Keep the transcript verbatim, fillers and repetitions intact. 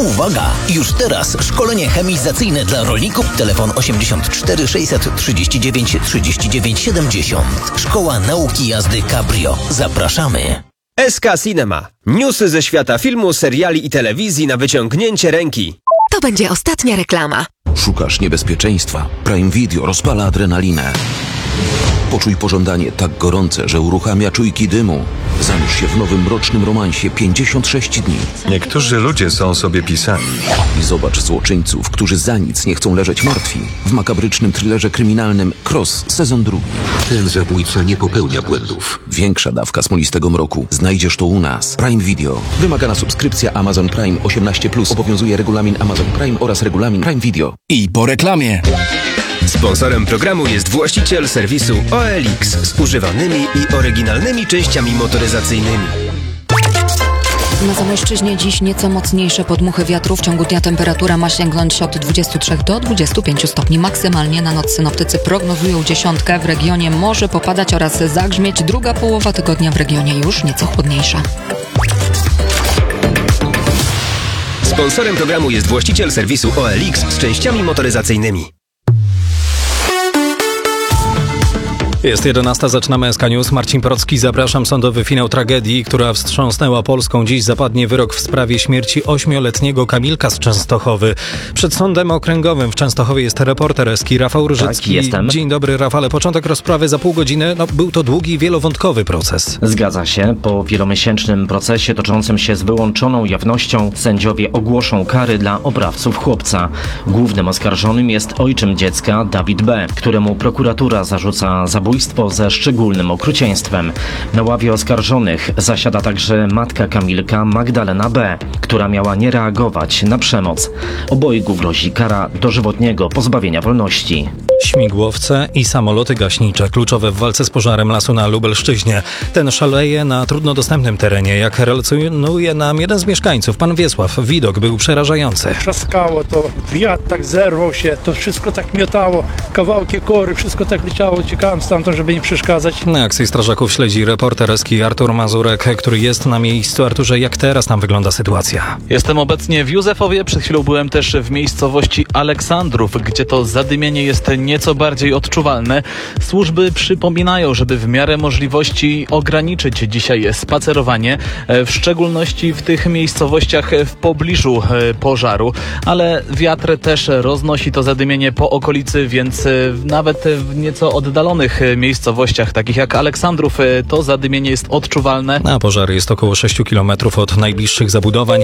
Uwaga! Już teraz szkolenie chemizacyjne dla rolników. Telefon osiemdziesiąt cztery sześćset trzydzieści dziewięć trzydzieści dziewięć siedemdziesiąt. Szkoła Nauki Jazdy Cabrio. Zapraszamy. S K Cinema. Newsy ze świata filmu, seriali i telewizji na wyciągnięcie ręki. To będzie ostatnia reklama. Szukasz niebezpieczeństwa? Prime Video rozpala adrenalinę. Poczuj pożądanie tak gorące, że uruchamia czujki dymu. Zanurz się w nowym mrocznym romansie pięćdziesiąt sześć dni. Niektórzy ludzie są sobie pisani. I zobacz złoczyńców, którzy za nic nie chcą leżeć martwi. W makabrycznym thrillerze kryminalnym Cross, sezon drugi. Ten zabójca nie popełnia błędów. Większa dawka smolistego mroku. Znajdziesz to u nas. Prime Video. Wymagana subskrypcja Amazon Prime osiemnaście plus. Obowiązuje regulamin Amazon Prime oraz regulamin Prime Video. I po reklamie. Sponsorem programu jest właściciel serwisu O L X z używanymi i oryginalnymi częściami motoryzacyjnymi. Na Zamojszczyźnie dziś nieco mocniejsze podmuchy wiatru. W ciągu dnia temperatura ma sięgnąć od dwudziestu trzech do dwudziestu pięciu stopni maksymalnie. Na noc synoptycy prognozują dziesiątkę. W regionie może popadać oraz zagrzmieć. Druga połowa tygodnia w regionie już nieco chłodniejsza. Sponsorem programu jest właściciel serwisu O L X z częściami motoryzacyjnymi. Jest jedenasta, zaczynamy S K News. Marcin Procki, zapraszam. Sądowy finał tragedii, która wstrząsnęła Polską. Dziś zapadnie wyrok w sprawie śmierci ośmioletniego Kamilka z Częstochowy. Przed Sądem Okręgowym w Częstochowie jest reporter S K I Rafał Różycki. Tak, jestem. Dzień dobry, Rafale. Początek rozprawy za pół godziny. No, był to długi, wielowątkowy proces. Zgadza się. Po wielomiesięcznym procesie toczącym się z wyłączoną jawnością sędziowie ogłoszą kary dla oprawców chłopca. Głównym oskarżonym jest ojczym dziecka Dawid B., któremu prokuratura zarzuca zabójstwo ze szczególnym okrucieństwem. Na ławie oskarżonych zasiada także matka Kamilka, Magdalena B., która miała nie reagować na przemoc. Obojgu grozi kara dożywotniego pozbawienia wolności. Śmigłowce i samoloty gaśnicze, kluczowe w walce z pożarem lasu na Lubelszczyźnie. Ten szaleje na trudno dostępnym terenie. Jak relacjonuje nam jeden z mieszkańców, pan Wiesław, widok był przerażający. Trzaskało to, wiatr tak zerwał się, to wszystko tak miotało, kawałki kory, wszystko tak leciało, uciekałem stamtąd, żeby nie przeszkadzać. Na akcji strażaków śledzi reporter S K I Artur Mazurek, który jest na miejscu. Arturze, jak teraz tam wygląda sytuacja? Jestem obecnie w Józefowie, przed chwilą byłem też w miejscowości Aleksandrów, gdzie to zadymienie jest nieco bardziej odczuwalne. Służby przypominają, żeby w miarę możliwości ograniczyć dzisiaj spacerowanie, w szczególności w tych miejscowościach w pobliżu pożaru, ale wiatr też roznosi to zadymienie po okolicy, więc nawet w nieco oddalonych miejscowościach, takich jak Aleksandrów, to zadymienie jest odczuwalne. A pożar jest około sześciu kilometrów od najbliższych zabudowań.